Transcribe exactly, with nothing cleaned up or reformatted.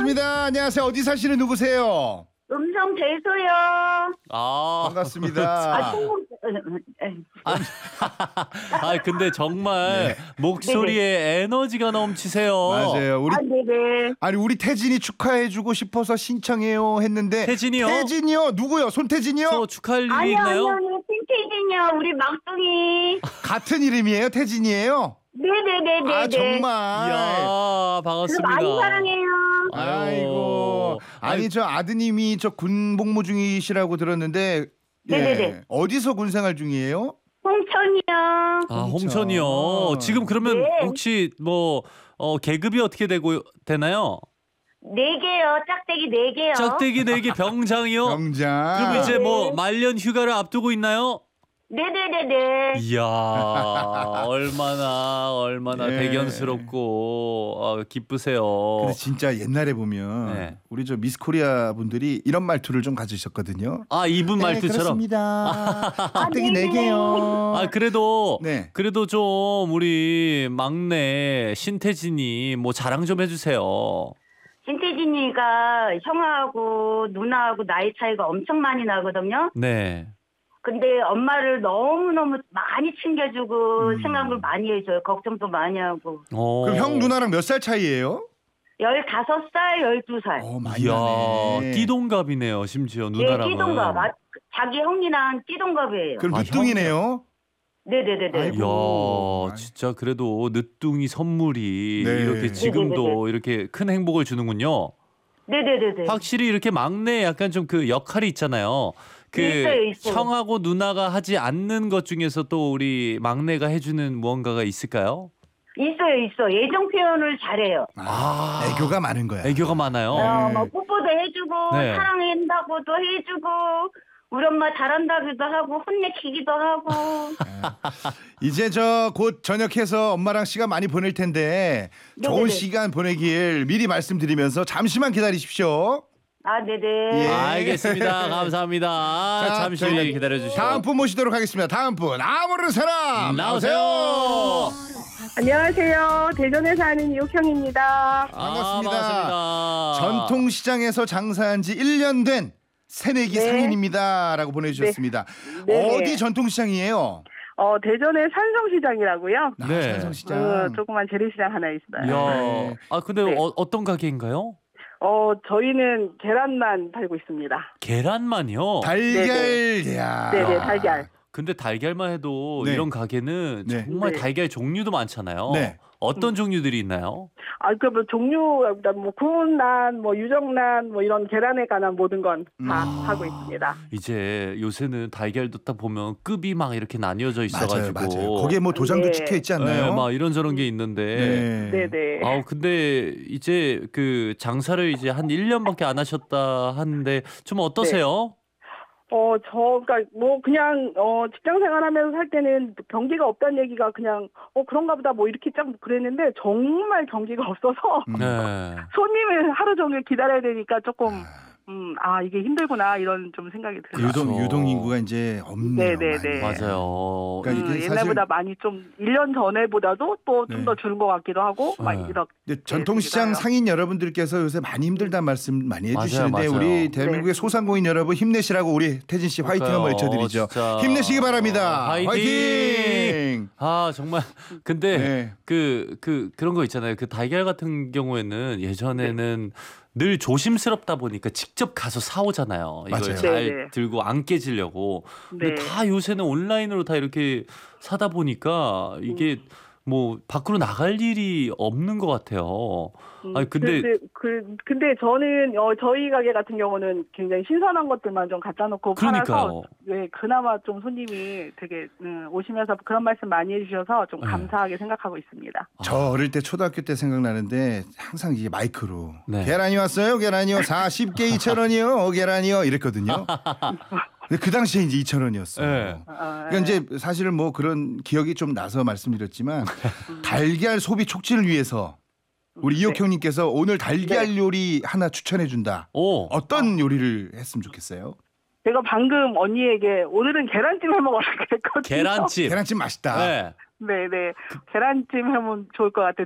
반갑습니다. 안녕하세요. 어디 사시는 누구세요? 음성 대소요. 아, 반갑습니다. 아, 충북, 아, 아 근데 정말 네. 목소리에 에너지가 넘치세요. 맞아요. 우리 아, 네네. 아니 우리 태진이 축하해주고 싶어서 신청해요 했는데 태진이요? 태진이요? 누구요? 손태진이요? 저 축하할 일이 아니요, 있나요? 아니요, 틴테이진이요. 우리 막둥이. 같은 이름이에요? 태진이에요? 네네네네. 아 정말. 이야, 반갑습니다. 많이 사랑해요. 아이고. 아니 저 아드님이 저 군 복무 중이시라고 들었는데 네네네. 예. 어디서 군 생활 중이에요? 홍천이요. 아, 홍천이요. 지금 그러면 네. 혹시 뭐 어, 계급이 어떻게 되고 되나요? 네 개요. 짝대기 네 개요. 짝대기 내기 병장이요? 병장. 그럼 이제 네. 뭐 말년 휴가를 앞두고 있나요? 네네네네. 이야, 얼마나 얼마나 예. 대견스럽고 어, 기쁘세요. 근데 진짜 옛날에 보면 네. 우리 저 미스 코리아 분들이 이런 말투를 좀 가지셨거든요. 아, 이분 네, 말투처럼. 그렇습니다. 짝대기 네네. 네 개요. 아, 그래도 네. 그래도 좀 우리 막내 신태진이 뭐 자랑 좀 해주세요. 신태진이가 형하고 누나하고 나이 차이가 엄청 많이 나거든요. 네. 근데 엄마를 너무너무 많이 챙겨주고 음. 생각을 많이 해줘요. 걱정도 많이 하고. 어. 그럼 형 누나랑 몇 살 차이예요? 열다섯 살, 열두 살. 어, 많이 이야, 나네. 띠동갑이네요. 심지어 예, 누나랑은. 띠동갑. 아, 자기 형이랑 띠동갑이에요. 그럼 아, 늦둥이네요. 네네네네. 아이고. 이야, 진짜 그래도 늦둥이 선물이 네. 이렇게 지금도 네네네네. 이렇게 큰 행복을 주는군요. 네네네네. 확실히 이렇게 막내 약간 좀 그 역할이 있잖아요. 그 있어요, 있어요. 형하고 누나가 하지 않는 것 중에서 또 우리 막내가 해주는 무언가가 있을까요? 있어요, 있어. 애정 표현을 잘해요. 아, 아. 애교가 많은 거야. 애교가 많아요. 어, 뭐 뽀뽀도 해주고 네. 사랑한다고도 해주고 우리 엄마 잘한다기도 하고 혼내키기도 하고. 이제 저 곧 전역해서 엄마랑 시간 많이 보낼 텐데 좋은 네네네. 시간 보내길 미리 말씀드리면서 잠시만 기다리십시오. 아, 네네. 예. 알겠습니다. 감사합니다. 자, 잠시 저희는 기다려주시고. 다음 분 모시도록 하겠습니다. 다음 분 아무런 사람 나오세요. 안녕하세요. 대전에 사는 이옥형입니다. 반갑습니다. 아, 반갑습니다. 전통시장에서 장사한 지 일 년 된 새내기 네. 상인입니다. 라고 보내주셨습니다. 네. 어디 전통시장이에요? 어, 대전의 산성시장이라고요. 아, 네. 산성시장. 어, 조그만 재래시장 하나 있어요. 이야, 네. 아 근데 네. 어, 어떤 가게인가요? 어, 저희는 계란만 팔고 있습니다. 계란만요. 달걀. 야. 네네, 달걀. 근데 달걀만 해도 네. 이런 가게는 네. 정말 네. 달걀 종류도 많잖아요. 네. 어떤 종류들이 있나요? 아, 그 뭐 종류, 뭐 구운난, 뭐 유정난, 뭐 이런 계란에 관한 모든 건 다 음. 하고 있습니다. 이제 요새는 달걀도 딱 보면 급이 막 이렇게 나뉘어져 맞아요, 있어가지고 맞아요. 거기에 뭐 도장도 네. 찍혀 있지 않나요? 네, 막 이런저런 게 있는데 네. 네네. 아우 근데 이제 그 장사를 이제 한 일 년밖에 안 하셨다 하는데 좀 어떠세요? 어, 저, 그니까, 뭐, 그냥, 어, 직장 생활하면서 살 때는 경기가 없다는 얘기가 그냥, 어, 그런가 보다, 뭐, 이렇게 쫙 그랬는데, 정말 경기가 없어서, 음. 네. 손님을 하루 종일 기다려야 되니까 조금, 음, 아, 이게 힘들구나, 이런 좀 생각이 들어요. 유동 그렇죠. 유동 인구가 이제 없네요. 네네네. 많이. 맞아요. 그러니까 음, 이게 옛날보다 사실- 많이 좀, 일 년 전에보다도 또 좀 네. 더 줄은 것 같기도 하고, 막 네. 이렇게. 근데 전통시장 그래요. 상인 여러분들께서 요새 많이 힘들다는 말씀 많이 맞아요, 해주시는데 맞아요. 우리 대한민국의 네. 소상공인 여러분 힘내시라고 우리 태진 씨 화이팅 한번 그러니까요. 외쳐드리죠. 진짜. 힘내시기 바랍니다. 화이팅! 화이팅! 아 정말 근데 네. 그, 그 그런 거 있잖아요. 그 달걀 같은 경우에는 예전에는 늘 조심스럽다 보니까 직접 가서 사오잖아요. 이걸 맞아요. 잘 네네. 들고 안 깨지려고. 근데 네. 다 요새는 온라인으로 다 이렇게 사다 보니까 이게 뭐 밖으로 나갈 일이 없는 것 같아요. 음, 아니 근데 근데, 그, 근데 저는 어, 저희 가게 같은 경우는 굉장히 신선한 것들만 좀 갖다 놓고 그러니까요. 팔아서 네, 그나마 좀 손님이 되게 음, 오시면서 그런 말씀 많이 해주셔서 좀 네. 감사하게 생각하고 있습니다. 저 어릴 때 초등학교 때 생각나는데 항상 이게 마이크로 네. 계란이 왔어요 계란이요 사십 개 이천 원이요 어, 계란이요 이랬거든요. 근데 그 당시에 이제 이천 원이었어요. 네. 어, 그러니까 이제 사실은 뭐 그런 기억이 좀 나서 말씀드렸지만 달걀 소비 촉진을 위해서 우리 네. 이옥형님께서 오늘 달걀 요리 하나 추천해 준다. 오. 어떤 요리를 했으면 좋겠어요? 제가 방금 언니에게 오늘은 계란찜 해 먹으라 그랬거든요. 계란찜. 계란찜 맛있다. 네. 네네. 계란찜 하면 좋을 것 같아요.